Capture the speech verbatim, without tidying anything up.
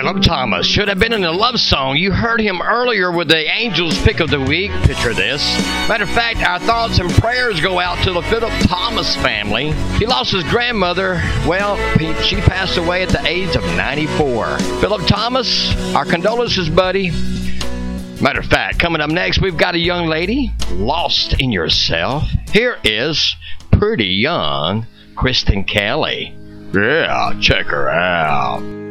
Philip Thomas should have been in a love song. You heard him earlier with the Angels Pick of the Week. Picture this. Matter of fact, our thoughts and prayers go out to the Philip Thomas family. He lost his grandmother. Well, he, she passed away at the age of ninety-four. Philip Thomas, our condolences, buddy. Matter of fact, coming up next, we've got a young lady lost in yourself. Here is pretty young Kristen Kelly. Yeah, check her out.